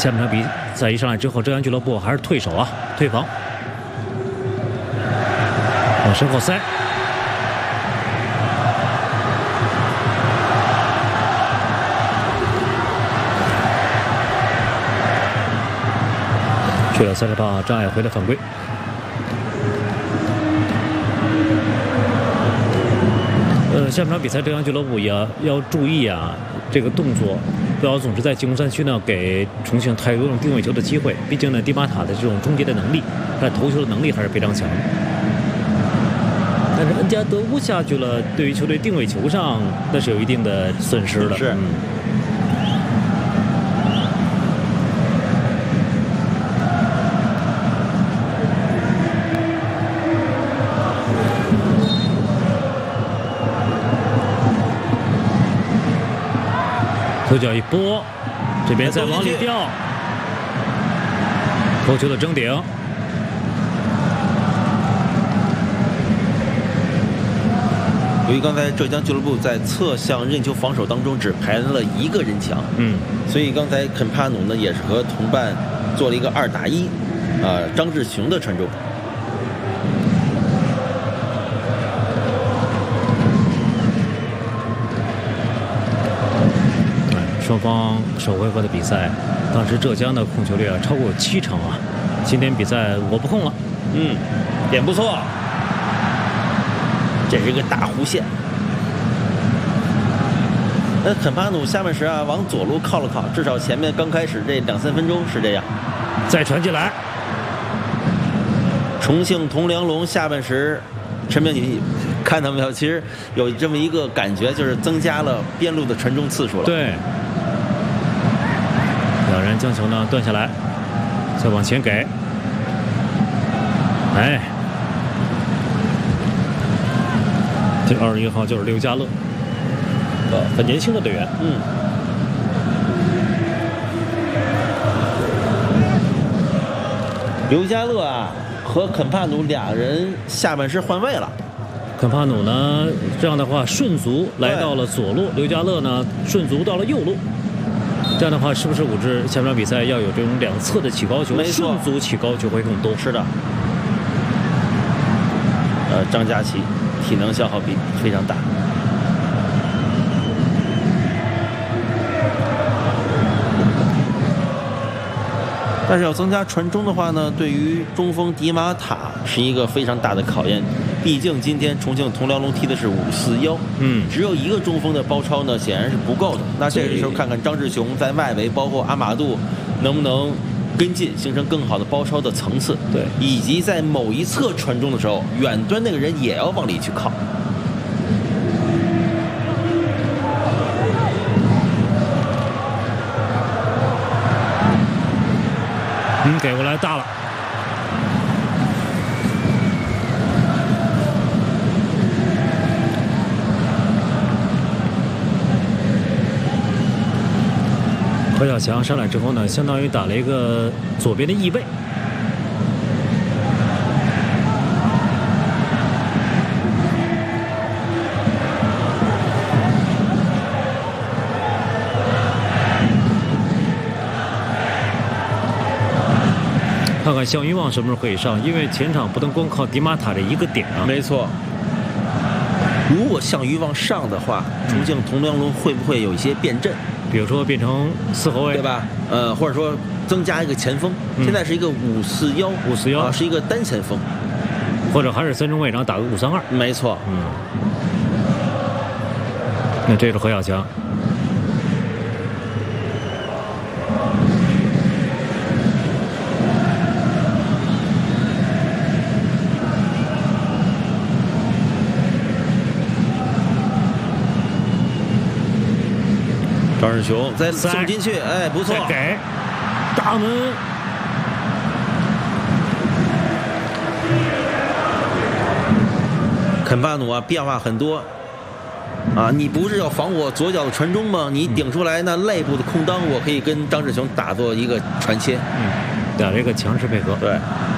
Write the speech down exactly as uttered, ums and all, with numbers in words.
下半场比赛一上来之后，浙江俱乐部还是退守啊，退防，往身后塞。去了三十八，张爱辉的犯规。呃，下半场比赛，浙江俱乐部也要要注意啊，这个动作不要总是在进攻三区呢给重庆太多种定位球的机会。毕竟呢，迪马塔的这种终结的能力，他的头球的能力还是非常强。但是恩加德乌下去了，对于球队定位球上那是有一定的损失的。 是。 嗯头脚一拨，这边再往里掉，头球的争顶。 由于刚才浙江俱乐部在侧向任球防守当中只排了一个人墙， 嗯， 所以刚才肯帕努呢也是和同伴做了一个二打一，啊、呃，张志雄的传中。 双方首回合的比赛，当时浙江的控球率啊超过七成啊。今天比赛我不控了， 嗯，点不错，这是一个大弧线。那肯帕努下半时啊往左路靠了靠，至少前面刚开始这两三分钟是这样。 再传进来， 重庆铜梁龙下半时，陈明你看到没有？其实有这么一个感觉，就是增加了边路的传中次数了。 对。两人将球呢断下来，再往前给，哎，这二十一号就是刘家乐，呃，很年轻的队员， 嗯。刘家乐啊和肯帕努俩人下半时换位了， 肯帕努呢这样的话顺足来到了左路，刘家乐呢顺足到了右路。这样的话，是不是武志下半场比赛要有这种两侧的起高球，顺足起高球会更多？ 是的。呃，张佳琪体能消耗比非常大。但是要增加传中的话呢，对于中锋迪马塔是一个非常大的考验。毕竟今天重庆铜梁龙踢的是五四幺， 嗯， 只有一个中锋的包抄呢，显然是不够的。那这个时候看看张志雄在外围，包括阿马杜，能不能跟进，形成更好的包抄的层次。 对， 以及在某一侧传中的时候，远端那个人也要往里去靠。 嗯，给过来大了。何小强上来之后呢，相当于打了一个左边的翼位。看看向云旺什么时候可以上，因为前场不能光靠迪马塔这一个点啊。 没错。如果向云旺上的话，重庆铜梁龙会不会有一些变阵？ 比如说变成四后卫， 对吧？呃，或者说增加一个前锋。嗯、现在是一个五四幺， 五四幺是一个单前锋， 或者还是三中卫，然后打个五三二。 没错， 嗯。那这是何小强。 张志雄再送进去，哎，不错， 给大门。 肯帕努啊，变化很多啊！你不是要防我左脚的传中吗？你顶出来那肋部的空当，我可以跟张志雄打做一个传切， 嗯，打这个强势配合。 对。